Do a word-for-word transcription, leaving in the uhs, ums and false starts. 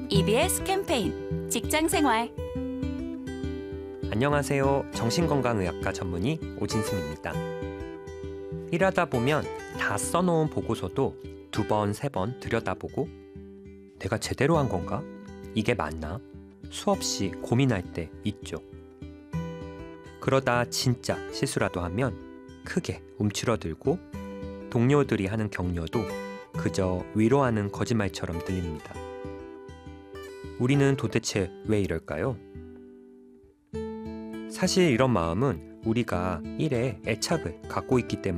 이비에스 캠페인 직장생활. 안녕하세요. 정신건강의학과 전문의 오진승입니다. 일하다 보면 다 써놓은 보고서도 두 번, 세 번 들여다보고 내가 제대로 한 건가? 이게 맞나? 수없이 고민할 때 있죠. 그러다 진짜 실수라도 하면 크게 움츠러들고 동료들이 하는 격려도 그저 위로하는 거짓말처럼 들립니다. 우리는 도대체 왜 이럴까요? 사실 이런 마음은 우리가 일에 애착을 갖고 있기 때문입니다.